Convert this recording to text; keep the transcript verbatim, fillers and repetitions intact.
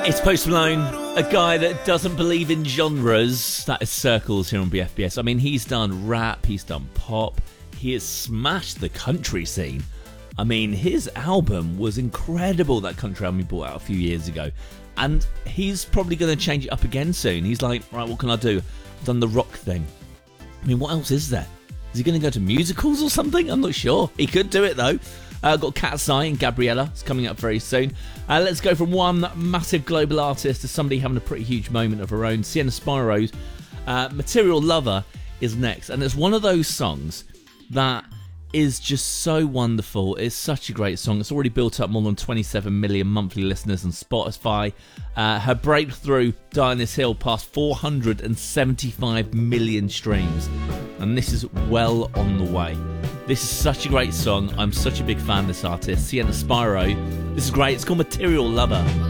It's Post Malone, a guy that doesn't believe in genres. That is Circles here on B F B S. I mean, he's done rap, he's done pop, he has smashed the country scene. I mean, his album was incredible, that country album he brought out a few years ago. And he's probably going to change it up again soon. He's like, right, what can I do? I've done the rock thing. I mean, what else is there? Is he going to go to musicals or something? I'm not sure. He could do it, though. Uh, got Cat's Eye and Gabriella. It's coming up very soon. Uh, let's go from one massive global artist to somebody having a pretty huge moment of her own. Sienna Spiro's uh, Material Lover is next. And it's one of those songs that is just so wonderful. It's such a great song. It's already built up more than twenty-seven million monthly listeners on Spotify. Uh, her breakthrough, Die on This Hill, passed four hundred seventy-five million streams. And this is well on the way. This is such a great song. I'm such a big fan of this artist, Sienna Spiro. This is great. It's called Material Lover.